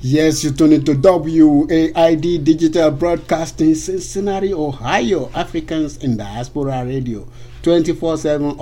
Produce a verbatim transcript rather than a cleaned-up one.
Yes, you tune into W A I D Digital Broadcasting, Cincinnati, Ohio, Africans in Diaspora Radio, twenty-four seven